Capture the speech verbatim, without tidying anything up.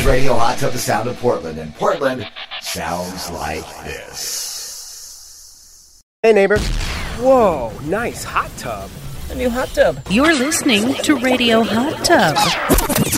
is Radio Hot Tub, the sound of Portland, and Portland sounds like this. Hey, neighbor. Whoa, nice hot tub. A new hot tub. You're listening to Radio Hot Tub.